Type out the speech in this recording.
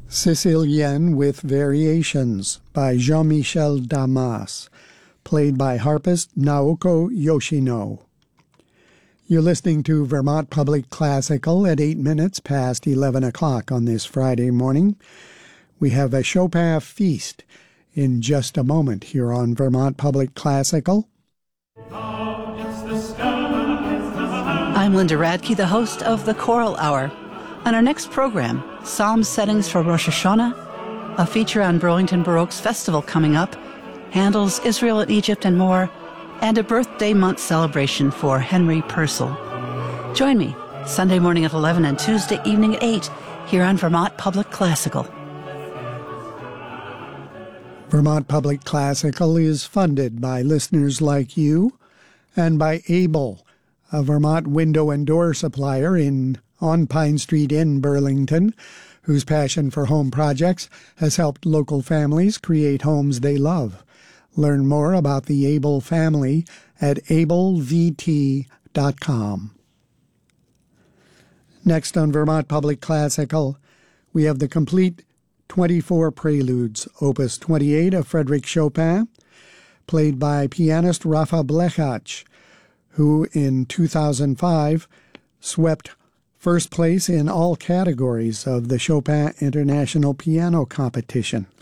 Sicilienne with Variations by Jean-Michel Damas, played by harpist Naoko Yoshino. You're listening to Vermont Public Classical at 8 minutes past 11 o'clock on this Friday morning. We have a Chopin feast in just a moment here on Vermont Public Classical. I'm Linda Radke, the host of the Choral Hour. On our next program, Psalm settings for Rosh Hashanah, a feature on Burlington Baroque's festival coming up, Handel's Israel and Egypt and more, and a birthday month celebration for Henry Purcell. Join me Sunday morning at 11 and Tuesday evening at 8 here on Vermont Public Classical. Vermont Public Classical is funded by listeners like you and by Able, a Vermont window and door supplier on Pine Street in Burlington, whose passion for home projects has helped local families create homes they love. Learn more about the Able family at ablevt.com. Next on Vermont Public Classical, we have the complete 24 Preludes, Opus 28 of Frédéric Chopin, played by pianist Rafa Blechach, who in 2005 swept first place in all categories of the Chopin International Piano Competition.